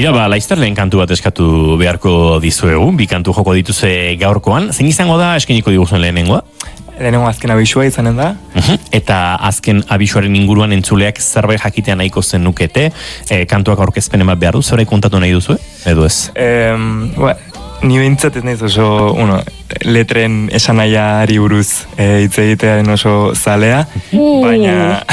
Tira, laizter lehen kantu bat eskatu beharko dizuegu, bi kantu joko dituze gaurkoan. Zein izango da eskeniko diguzuen lehenengoa? Lehenengo azken abisua izanen da. Eta azken abisuaren inguruan entzuleak zerbait jakitea nahiko zen nukete, kantuak aurkezpenen bat behar du, zerbait kontatu nahi duzu, edo ez? Ni behintzat ez nahiz oso, letren esanaiari buruz hitz egitearen oso zalea, baina,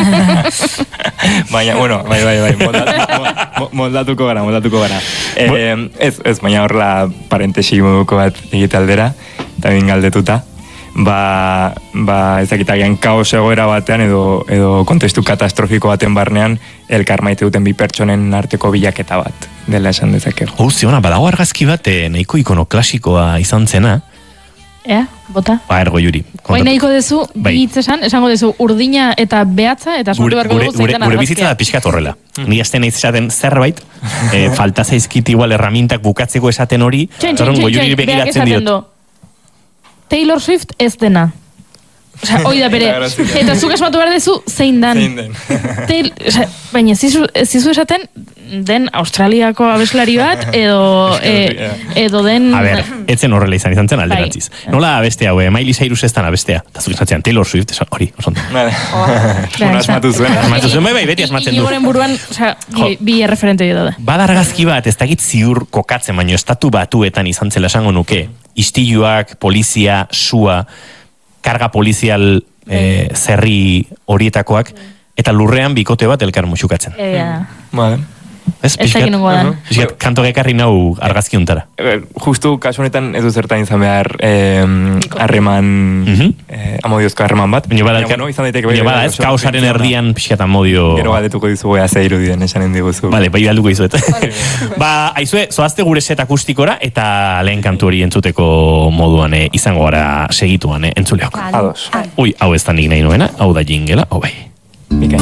bai, moldatuko gara. Ez, baina horrela parentesi moduko bat egite aldera, eta bin galdetuta. Ezakitagian kaos egoera batean edo kontestu katastrofiko baten barnean elkar maite duten bi pertsonen arteko bilaketa bat dela esan dezakegu. Ziona, badago argazki bat nahiko ikono klasikoa izan zena. Bota. Ergo Juri. Hoi nahiko dezu, hitz esango dezu urdina eta behatza, eta sortu beharko dugu zeitan argazkia. Gure bizitza da pixkat horrela. Ni azten nahiz esaten zerbait, falta zaizkit igual erramintak bukatzeko esaten hori, Juri begiratzen diot. Taylor Swift ez dena. Osea, hoi da bere. Eta zuk asmatu behar dezu, zein den. Baina, zizu esaten, den Australiako abeslari bat, edo den... A ber, etzen horrela izan zen alderantziz. Nola abestea, Miley Cyrus ez den abestea. Eta zuk esatzen, Taylor Swift, hori, osondo. Asmatu zuen. Bai, beti asmatzen du. Igoren buruan, bi erreferente daude. Bada argazki bat, ez dakit ziur kokatzen, baino estatu batuetan izan zela esango nuke. Istiluak, polizia, sua, karga polizial zerri horietakoak, eta lurrean bikote bat elkar musukatzen. Vale. Ez pixkat, kanto gekarri nau argazki untara. Justu kasu honetan ez du zertan izan behar harreman, amodiozko harreman bat. Baina bada, ez kaosaren erdian pixkat amodio... Gero galdetuko dizugu ze irudien esanen diguzu. Bale, bai galduko dizuet. Aizue, zoazte gure set akustikora eta lehen kantu hori entzuteko moduan izango gara segituan entzuleok. Ados. Hau ez da nik nahi nuena, hau da jingela, hau bai.